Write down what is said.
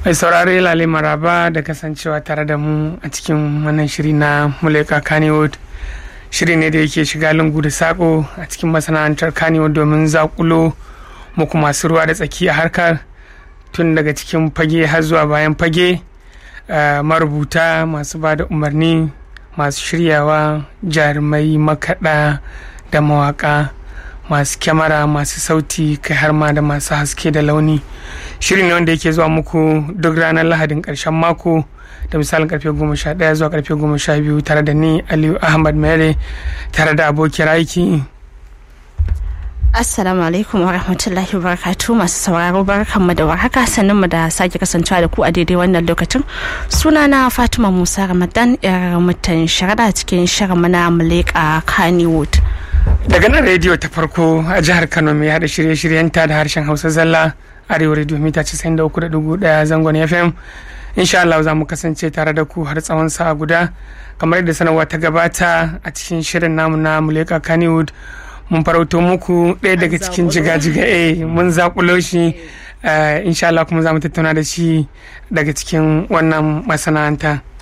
Mai saurare lale maraba da kasancewa tare da mu a cikin wannan shiri na Muleka Kannywood. Shiri ne da yake shiga lungu da sako a cikin masana'antar Kannywood domin zakulo muku masu ruwa da tsaki a harkar, tun daga cikin fage har zuwa bayan fage, marubuta, masu ba da umarni, masu shiryawa, jarumai, makaɗa da mawaƙa, masu kyamara, masu sauti, kai har ma da masu haske da launi. Shiri ne wanda yake zuwa muku duk ranar Lahadin ƙarshen mako da misalin karfe 11 zuwa karfe 12 tare da ni Aliyu Ahmad Mere tare da abokin aiki. Assalamu alaikum wa rahmatullahi wa barakatuh, masu sauraro barkanmu da warhaka, sannan mu da sake kasancewa da ku a daidai wannan lokacin. Sunana Fatima Musa Ramadan, yar mutan Sharada, cikin shirin na Muleka Kannywood. Daga nan rediyo ta farko a jihar Kano mai hada shirye-shiryenta da harshen Hausa zalla, Arewa Radio mita 93.1 zangon FM. Insha Allah za mu kasance tare da ku har tsawon sa'a guda, kamar yadda sanarwa ta gabata a cikin shirin namu na Muleka Kannywood. Mun farauto muku ɗaya daga cikin jiga-jiga, mun zakulo shi, insha Allah kuma za mu tattauna da shi daga cikin wannan masana'anta.